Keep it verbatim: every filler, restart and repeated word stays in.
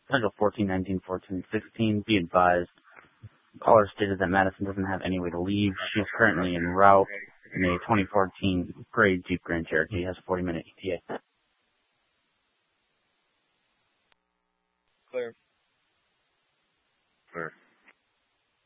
Schedule fourteen nineteen fourteen sixteen, be advised. Caller stated that Madison doesn't have any way to leave. She is currently en route in a twenty fourteen gray Jeep Grand Cherokee. Has a forty minute E T A. Clear.